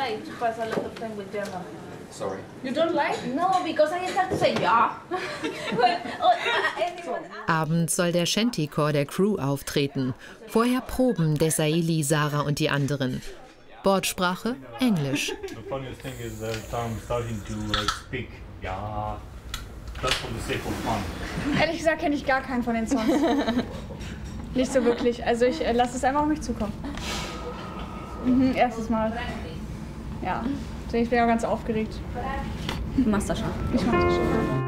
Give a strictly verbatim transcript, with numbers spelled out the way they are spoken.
like to pass a lot of time with German. Sorry. You don't like? No, because I start to say ja. Abends soll der Shanty-Chor der Crew auftreten. Vorher proben Desailly, Sarah und die anderen. Bordsprache Englisch. The funniest thing is that I'm starting to uh, speak. Ja, that's for the sake of fun. Ehrlich gesagt kenne ich gar keinen von den Songs. Nicht so wirklich. Also ich äh, lasse es einfach auf mich zukommen. Mhm, erstes Mal. Ja. Ich bin ja ganz aufgeregt. Du machst das schon. Ich mach das schon.